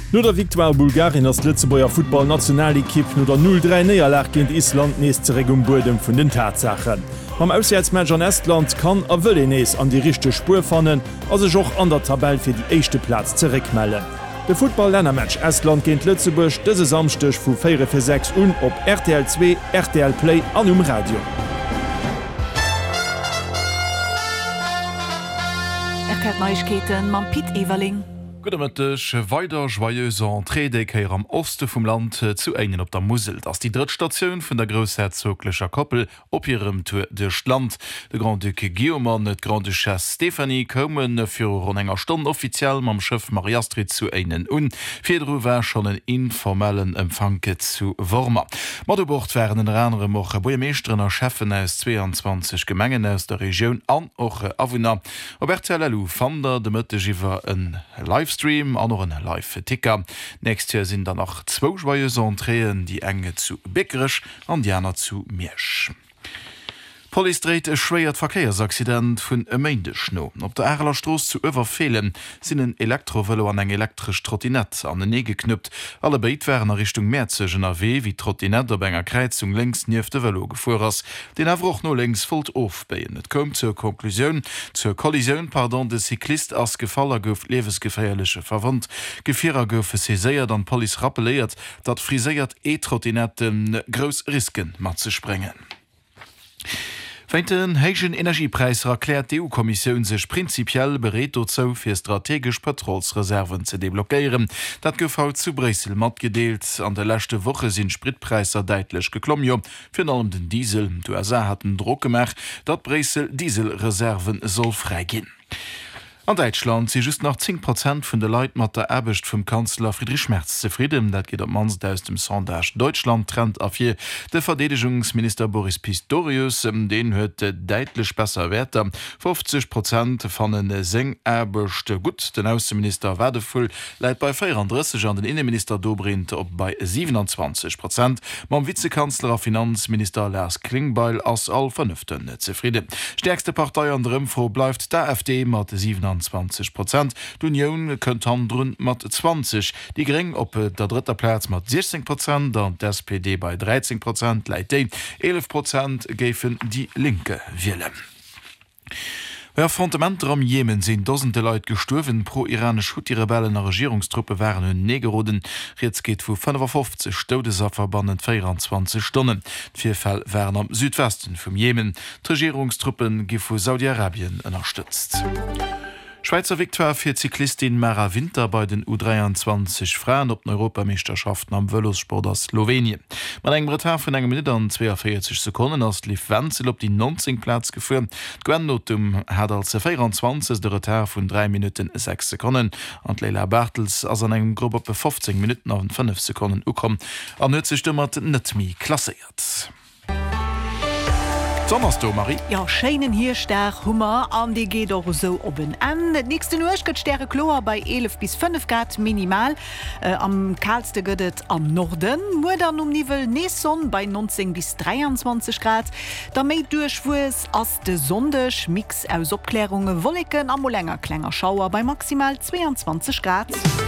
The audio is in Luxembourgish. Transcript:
Nur der Victoire Bulgarien als Lützebauer Football-Nationalequipe nur der 0-3 Neerlag gegen Island nächste Regumburdem von den Tatsachen. Am Auswärtsmatch an Estland kann Willenes an die richtige Spur fannen, also auch an der Tabelle für die erste Platz zurückmelden. Der Football-Ländermatch Estland gegen Lützeburg diese Samstag von 4:06 Uhr auf RTL 2, RTL Play und Radio. Neuigkeiten man Piet Ewerling. Gutmëttech weider joyeuser Entrédekeier am Oste vum Land zu engen op der Musel. Ass die Drittstationun vun der Großherzoglecher Koppel op ihremm Tour duch Land. De Grand Duke Guillaume, net Grand Duchesse Stephanie kommen fir rund enger Stunde offiziell mam Schiff Mariastrid zu einen Fiedrower schon en informellen Empfanke zu Wormer. Madebord wären en ranere moche Boemeestrenner Chefen aus 22 Gemengen aus der Region an och Avuna. Robert Lelou Fander de Mëtteiwwer en Livestream an noch een Live-Ticker. Nächst Jahr sind dann noch 2 joyeuse Entreen, die enge zu Bickerisch an Diana zu Miersch. Police dreht e schwéiert Verkehrsaccident vun e Meindechno. Op der Äreler Stroos zu iwwerfehlen sinn en Elektrovelo an eng elektrisch Trottinett an den Nee geknüppt. Alle Beit wären er Richtung Meerzegen AW wie Trottinett op enger Kreizung längs nieef de Velo gefuer ass. Den awoch no längs volt ofbeien. Et kom zur Kollisioun de Cyklist ass Gefaller gouf lewesgeféierliche verwandt. Gefierer goufe seséiert an Poli rappeléiert, dat friséiert Trottinetten gros Risken mat ze sprengen. Feint den heigen Energiepreis erklärt die EU-Kommission sich prinzipiell bereit dazu für strategisch Petrolsreserven zu deblockieren. Dat gefaut zu Brüssel mat gedeelt. An der letzte Woche sind Spritpreise deutlich geklommen. Für allem den Diesel. Die USA hatten Druck gemacht, dat Brüssel Dieselreserven soll freigehen. An Deutschland sind just noch 10% von der Leute mit der Erbecht vom Kanzler Friedrich Merz zufrieden. Das geht am Manns aus dem Sondage Deutschland trennt auf hier. Der Verteidigungsminister Boris Pistorius, den hört deutlich besser Werte. 50% von den Seng-Erbecht gut. Der Außenminister Werdefull leiht bei 34 an den Innenminister Dobrindt ob bei 27%. Beim Vizekanzler und Finanzminister Lars Klingbeil als all Vernünften zufrieden. Stärkste Partei an der Info bleibt der AfD mit 27%. D'Union kënnt handrun mat 20. Die gering op der dritter Platz mat 16%, an der SPD bei 13%, Leiit 11% géfen die Linke wählen. Bei Frontementer am Jemen sind tausende Leute gestorben, pro-iranisch Houthi-Rebellen und Regierungstruppe waren hun Negeroden. Jetzt geht vu 55 Todesopfer binnen 24 Stunden. 4 Fälle waren am Südwesten vom Jemen. Die Regierungstruppen gi vu Saudi-Arabien unterstützt. Schweizer Victoire für Zyklistin Mara Winter bei den U23 Frauen op den Europameisterschaften am Velosport aus Slowenien. Man eng Retard von 1 Minute und 42 Sekunden aus lief Wenzel op die 19. Platz geführt. Gwennotum hat als 24 der Retard von 3 Minuten 6 Sekunden und Leila Bartels als an engem Gruppe bei 15 Minuten und 5 Sekunden ukom. An hue sich dëmmert net mi klassiert. Sommers du, Marie? Ja, scheinen hier stark Hummer an die geht auch so oben an. Nächste Nacht geht Sterne Chlor bei 11 bis 5 Grad minimal. Am kältesten geht es am Norden. Morgen um Niveau Nesson bei 19 bis 23 Grad. Damit durchwurz als der Sonntag Mix aus Abklärungen, Wolken, am länger kleiner Schauer bei maximal 22 Grad.